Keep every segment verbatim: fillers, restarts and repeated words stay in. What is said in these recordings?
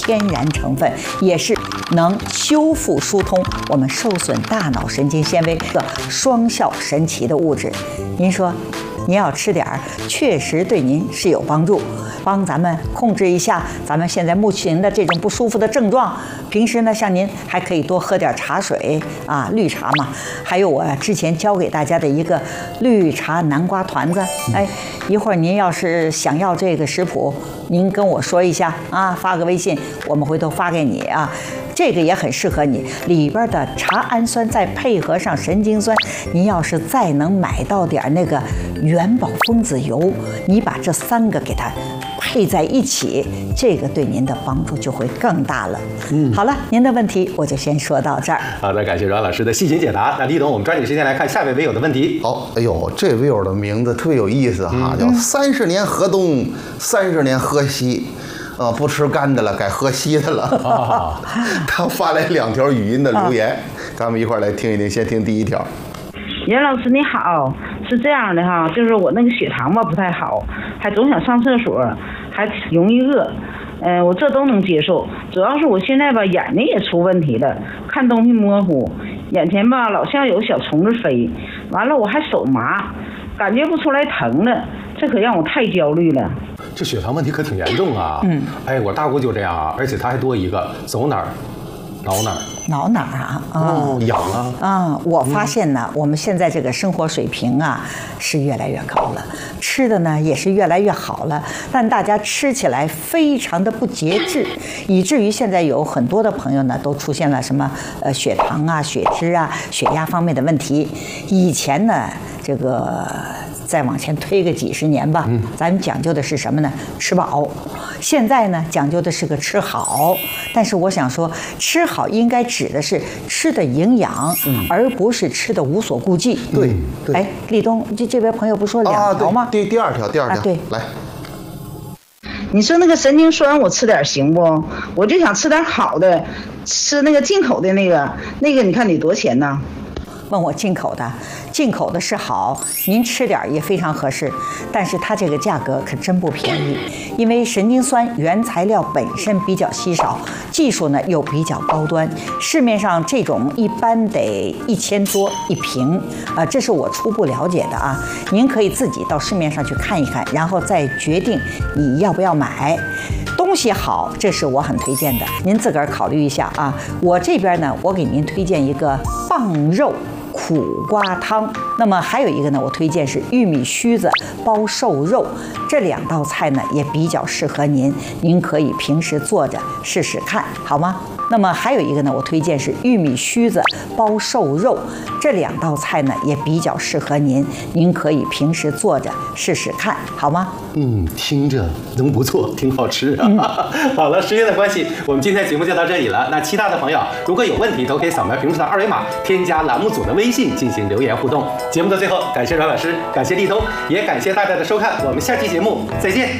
天然成分，也是能修复疏通我们受损大脑神经纤维的双效神奇的物质。您说，您要吃点儿，确实对您是有帮助，帮咱们控制一下咱们现在目前的这种不舒服的症状。平时呢，像您还可以多喝点茶水啊，绿茶嘛。还有我之前教给大家的一个绿茶南瓜团子，哎，一会儿您要是想要这个食谱，您跟我说一下啊，发个微信，我们回头发给你啊。这个也很适合你，里边的茶氨酸再配合上神经酸，您要是再能买到点那个元宝蜂子油，你把这三个给它配在一起，这个对您的帮助就会更大了。嗯，好了，您的问题我就先说到这儿。 好的，感谢阮老师的细心解答。那李董，我们抓紧时间来看下位微友的问题。 好，哎呦，这位友的名字特别有意思哈，叫三十年河东，三十年河西。呃，不吃干的了，改喝稀的了。啊、他发来两条语音的留言，啊、咱们一块儿来听一听。先听第一条。 袁老师你好，是这样的哈，就是我那个血糖吧不太好，还总想上厕所，还容易饿。嗯、呃，我这都能接受，主要是我现在吧眼睛也出问题了，看东西模糊，眼前吧老像有小虫子飞，完了我还手麻，感觉不出来疼了，这可让我太焦虑了。 这血糖问题可挺严重啊！嗯，哎，我大姑就这样啊，而且她还多一个，走哪儿挠哪儿， 挠哪儿啊？ 哦，痒啊！ 啊，我发现呢，我们现在这个生活水平啊是越来越高了，吃的呢也是越来越好了，但大家吃起来非常的不节制，以至于现在有很多的朋友呢都出现了什么呃血糖啊、血脂啊、血压方面的问题。以前呢，这个。再往前推个几十年吧，嗯，咱们讲究的是什么呢？吃饱。现在呢，讲究的是个吃好。但是我想说，吃好应该指的是吃的营养，嗯，而不是吃的无所顾忌。 对，对。 哎，立东，这这位朋友不说两条吗？ 啊、第第二条，第二条，啊、 对， 来。 你说那个神经酸我吃点行不？我就想吃点好的，吃那个进口的那个，那个你看得多少钱呢？ 问我进口的，进口的是好，您吃点也非常合适，但是它这个价格可真不便宜，因为神经酸原材料本身比较稀少，技术呢又比较高端，市面上这种一般得一千多一瓶，啊、呃，这是我初步了解的啊，您可以自己到市面上去看一看，然后再决定你要不要买。东西好，这是我很推荐的，您自个儿考虑一下啊。我这边呢，我给您推荐一个棒肉苦瓜汤，那么还有一个呢，我推荐是玉米须子包瘦肉，这两道菜呢也比较适合您，您可以平时做着试试看，好吗？那么还有一个呢，我推荐是玉米须子包瘦肉，这两道菜呢也比较适合您，您可以平时做着试试看，好吗？ 嗯，听着能不错，挺好吃啊。嗯、好了，时间的关系，我们今天节目就到这里了。那其他的朋友如果有问题，都可以扫描屏幕上的二维码，添加栏目组的微信进行留言互动。节目的最后，感谢阮老师，感谢立东，也感谢大家的收看，我们下期节目再见。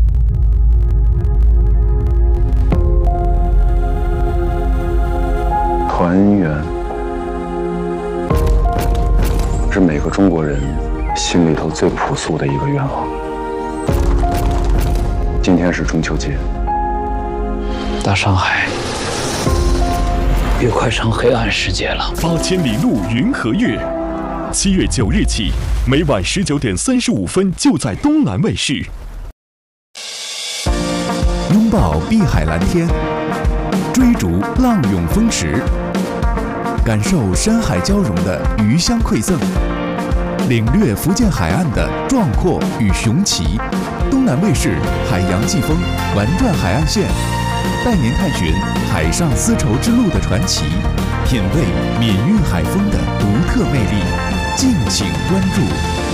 团圆是每个中国人心里头最朴素的一个愿望。今天是中秋节，大上海也快成黑暗世界了。 八千里路云和月，七月九日起，每晚十九点三十五分就在东南卫视。拥抱碧海蓝天，追逐浪涌风驰，感受山海交融的余香馈赠，领略福建海岸的壮阔与雄奇。东南卫视海洋季风玩转海岸线，带您探寻海上丝绸之路的传奇，品味闽韵海风的独特魅力。敬请关注。